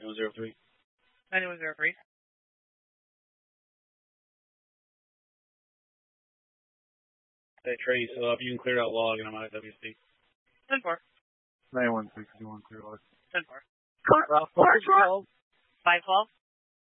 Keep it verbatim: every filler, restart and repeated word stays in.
ninety-one zero three. ninety-one zero three. Hey, Trace, uh, if you can clear out log and I'm out of W C. ten four. nine one six two one clear log. ten four. Ralph, five twelve. five twelve.